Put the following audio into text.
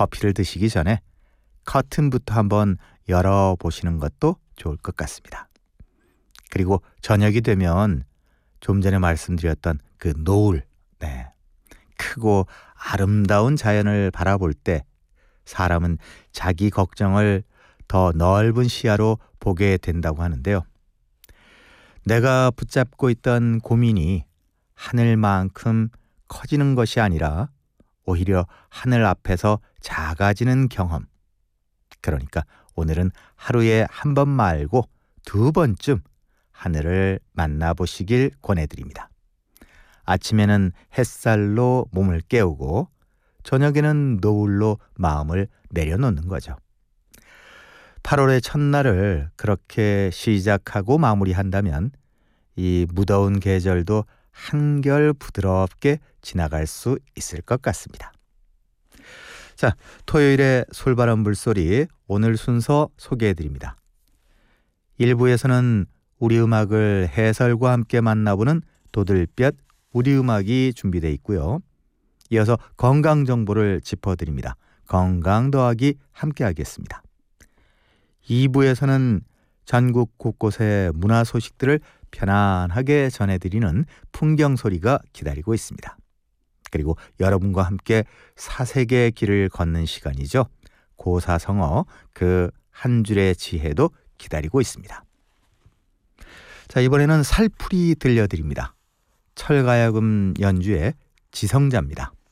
커피를 드시기 전에 커튼부터 한번 열어보시는 것도 좋을 것 같습니다. 그리고 저녁이 되면 좀 전에 말씀드렸던 그 노을, 크고 아름다운 자연을 바라볼 때 사람은 자기 걱정을 더 넓은 시야로 보게 된다고 하는데요. 내가 붙잡고 있던 고민이 하늘만큼 커지는 것이 아니라 오히려 하늘 앞에서 작아지는 경험. 그러니까 오늘은 하루에 한 번 말고 2번쯤 하늘을 만나보시길 권해드립니다. 아침에는 햇살로 몸을 깨우고 저녁에는 노을로 마음을 내려놓는 거죠. 8월의 첫날을 그렇게 시작하고 마무리한다면 이 무더운 계절도 한결 부드럽게 지나갈 수 있을 것 같습니다. 자, 토요일의 솔바람 불소리 오늘 순서 소개해드립니다. 1부에서는 우리 음악을 해설과 함께 만나보는 도들볕 우리 음악이 준비되어 있고요. 이어서 건강 정보를 짚어드립니다. 건강 더하기 함께 하겠습니다. 2부에서는 전국 곳곳의 문화 소식들을 편안하게 전해드리는 풍경 소리가 기다리고 있습니다. 그리고 여러분과 함께 사색의 길을 걷는 시간이죠. 고사성어 그 한 줄의 지혜도 기다리고 있습니다. 자, 이번에는 살풀이 들려드립니다. 철가야금 연주의 지성자입니다.